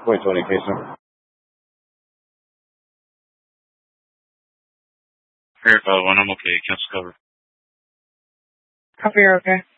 2020 case number. Verify 1, I'm okay. Cancel cover. Copy, you're okay.